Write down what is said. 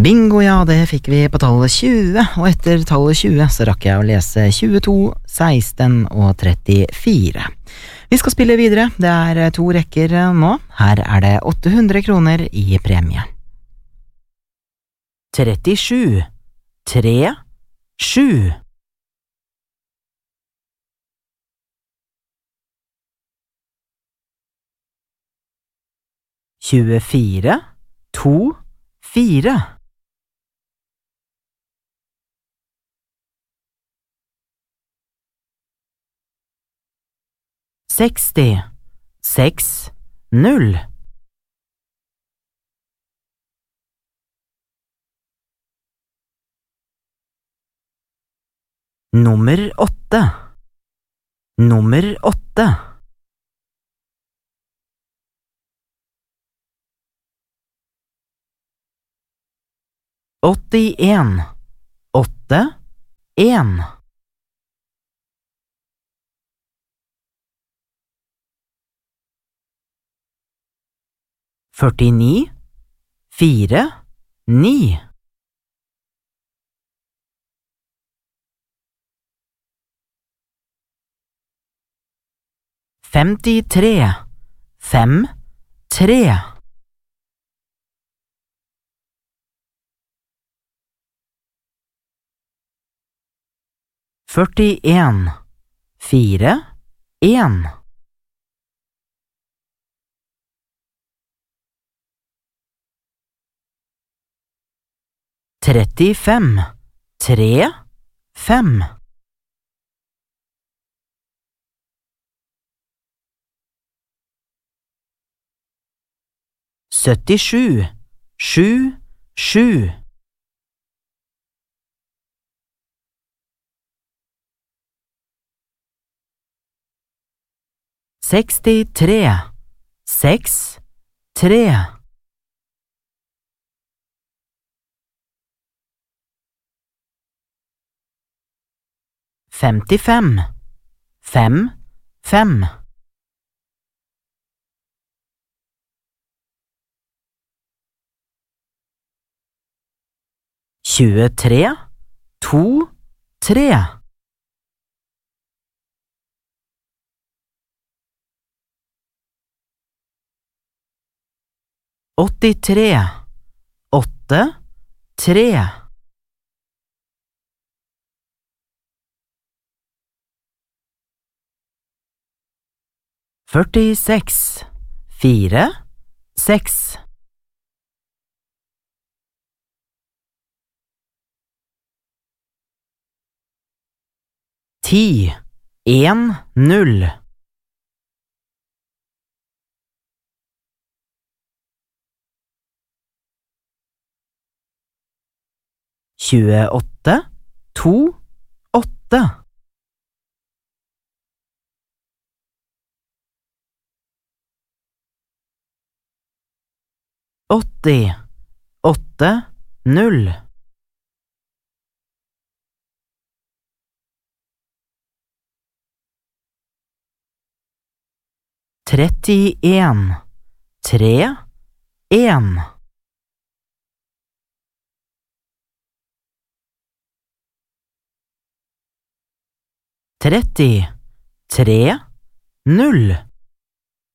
Bingo, ja, det fikk vi på tallet 20, og etter tallet 20 så rakk jeg å lese 22, 16 og 34. Vi skal spille videre, det er 2 rekker nå. Her er det 800 kroner i premie. 37, 3, 7. 24, 2, 4. 60, 6, 0. 8. 8. 81, 8, 1. 49, 4, 9. 53, 5, 3. 41, 4, 1. 35, 3, 5. 77, 7, 7. 63, 6, 3. 55, 5, 5. 23, 2, 3. 83, 8, 3. 46, 4, 6. 10, 1, 0. 28, 2, 8. 80, 8, 0. 31, 3, 1. 30, 3, 0.